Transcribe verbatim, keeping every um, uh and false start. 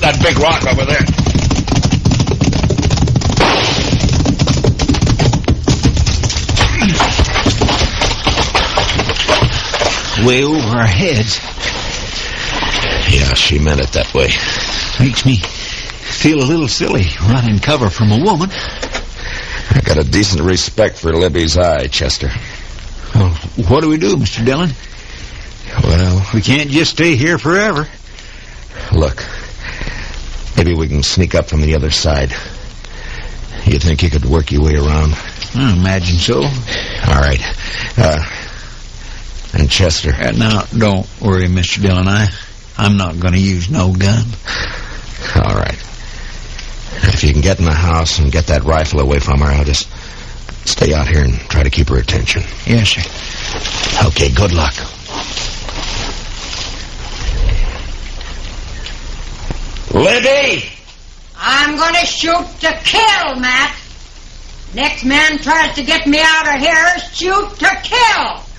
that big rock over there. Way over our heads. Yeah, she meant it that way. Makes me feel a little silly running cover from a woman. I got a decent respect for Libby's eye, Chester. Well, what do we do, Mister Dillon? Well, we can't just stay here forever. Look, maybe we can sneak up from the other side. You think you could work your way around? I imagine so. All right. Uh, and Chester. Uh, now, don't worry, Mister Dillon. I, I'm not going to use no gun. All right. If you can get in the house and get that rifle away from her, I'll just stay out here and try to keep her attention. Yes, sir. Okay, good luck. Libby! I'm going to shoot to kill, Matt. Next man tries to get me out of here, shoot to kill.